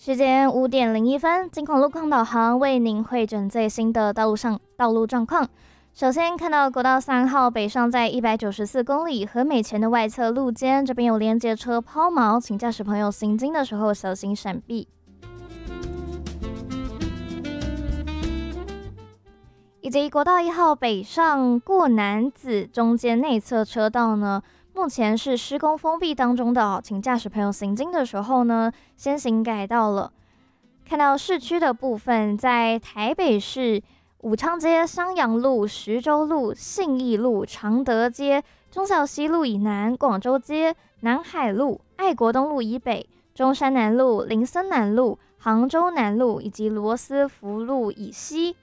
时间5点01分，金控路况导航为您汇整最新的道路状况。首先看到国道3号北上在194公里和美前的外侧路肩，这边有连接车抛锚，请驾驶朋友行经的时候小心闪避。以及国道1号北上过楠梓中间内侧车道呢，目前是施工封闭当中的哦，请驾驶朋友行经的时候呢，先行改道了。看到市区的部分，在台北市武昌街、襄阳路、徐州路、信义路、常德街、忠孝西路以南、广州街、南海路、爱国东路以北、中山南路、林森南路、杭州南路以及罗斯福路以西，